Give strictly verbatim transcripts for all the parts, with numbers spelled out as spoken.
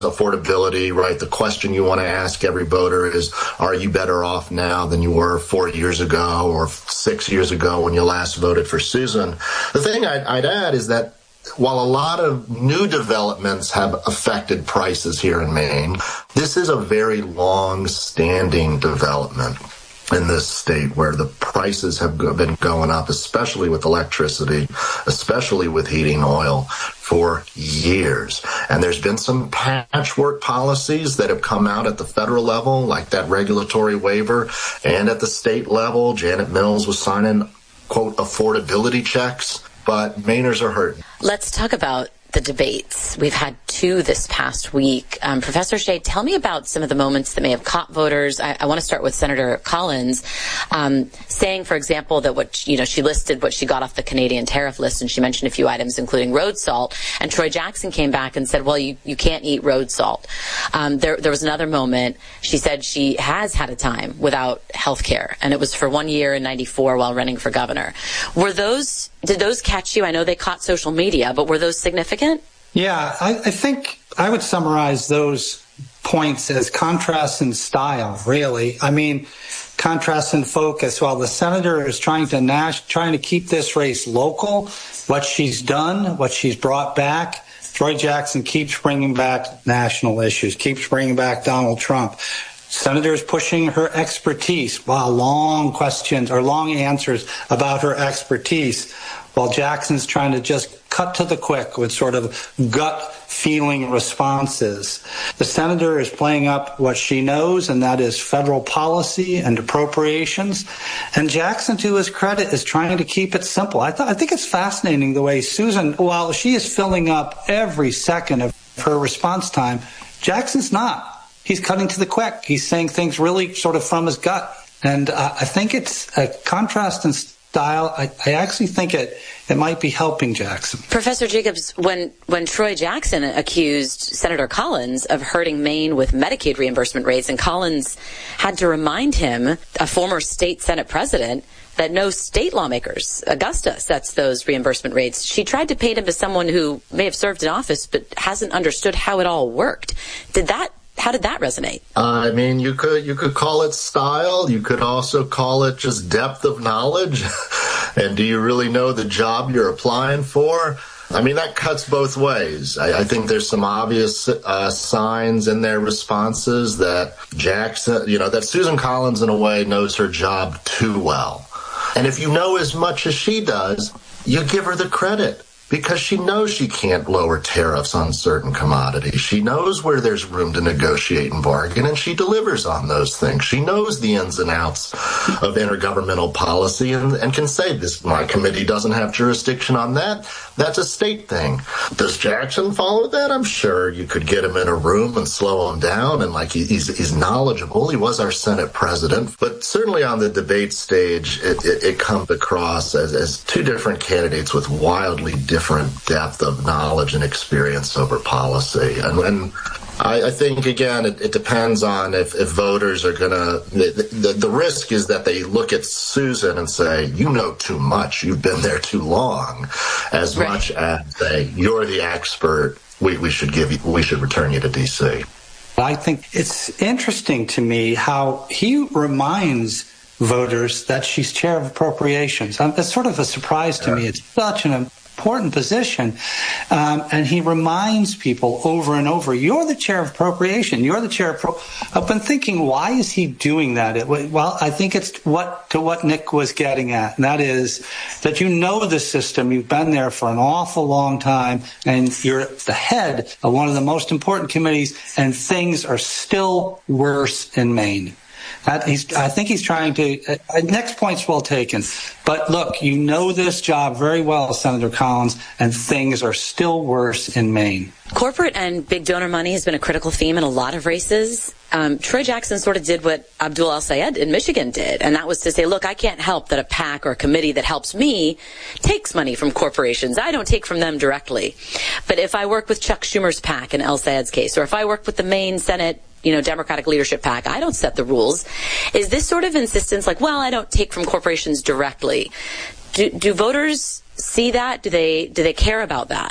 affordability, right? The question you want to ask every voter is, are you better off now than you were four years ago or six years ago when you last voted for Susan? The thing I'd, I'd add is that while a lot of new developments have affected prices here in Maine, this is a very long-standing development in this state where the prices have been going up, especially with electricity, especially with heating oil, for years. And there's been some patchwork policies that have come out at the federal level, like that regulatory waiver, and at the state level, Janet Mills was signing, quote, affordability checks, but Mainers are hurting. Let's talk about the debates. We've had two this past week. Um, Professor Shea, tell me about some of the moments that may have caught voters. I, I want to start with Senator Collins, um, saying, for example, that what, you know, she listed what she got off the Canadian tariff list, and she mentioned a few items, including road salt. And Troy Jackson came back and said, well, you, you can't eat road salt. Um, there, there was another moment. She said she has had a time without health care, and it was for one year in ninety-four while running for governor. Were those, did those catch you? I know they caught social media, but were those significant? Yeah, I, I think I would summarize those points as contrast in style, really. I mean, contrast in focus. While the senator is trying to nas- trying to keep this race local, what she's done, what she's brought back, Troy Jackson keeps bringing back national issues, keeps bringing back Donald Trump. Senator is pushing her expertise, while long questions or long answers about her expertise, while Jackson's trying to just cut to the quick with sort of gut feeling responses. The senator is playing up what she knows, and that is federal policy and appropriations. And Jackson, to his credit, is trying to keep it simple. I, th- I think it's fascinating the way Susan, while she is filling up every second of her response time, Jackson's not. He's cutting to the quick. He's saying things really sort of from his gut. And uh, I think it's a contrast in style. I, I actually think it it might be helping Jackson. Professor Jacobs, when, when Troy Jackson accused Senator Collins of hurting Maine with Medicaid reimbursement rates, and Collins had to remind him, a former state Senate president, that no state lawmakers, Augusta, sets those reimbursement rates. She tried to paint him as someone who may have served in office but hasn't understood how it all worked. Did that How did that resonate? Uh, I mean, you could you could call it style. You could also call it just depth of knowledge. And do you really know the job you're applying for? I mean, that cuts both ways. I, I think there's some obvious uh, signs in their responses that Jackson, you know, that Susan Collins, in a way, knows her job too well. And if you know as much as she does, you give her the credit, because she knows she can't lower tariffs on certain commodities. She knows where there's room to negotiate and bargain, and she delivers on those things. She knows the ins and outs of intergovernmental policy and, and can say, this, my committee doesn't have jurisdiction on that. That's a state thing. Does Jackson follow that? I'm sure you could get him in a room and slow him down, and like he, he's, he's knowledgeable. He was our Senate president. But certainly on the debate stage, it, it, it comes across as, as two different candidates with wildly different different depth of knowledge and experience over policy. And, and I, I think, again, it, it depends on if, if voters are going to, the, the, the risk is that they look at Susan and say, you know too much, you've been there too long, as right. much as say, you're the expert, we, we should give you, we should return you to D C. I think it's interesting to me how he reminds voters that she's chair of appropriations. That's sort of a surprise to yeah. me. It's such an important position. Um, and he reminds people over and over, you're the chair of appropriation. You're the chair of pro. I've been thinking, why is he doing that? It, well, I think it's what to what Nick was getting at. And that is that you know the system. You've been there for an awful long time, and you're the head of one of the most important committees, and things are still worse in Maine. That he's, I think he's trying to, uh, next point's well taken. But look, you know this job very well, Senator Collins, and things are still worse in Maine. Corporate and big donor money has been a critical theme in a lot of races. Um, Troy Jackson sort of did what Abdul El-Sayed in Michigan did, and that was to say, look, I can't help that a PAC or a committee that helps me takes money from corporations. I don't take from them directly. But if I work with Chuck Schumer's PAC in El-Sayed's case, or if I work with the Maine Senate, you know, Democratic Leadership PAC, I don't set the rules. Is this sort of insistence like, well, I don't take from corporations directly? Do, do voters see that? Do they do they care about that?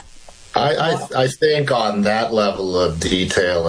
I, I, I think on that level of detail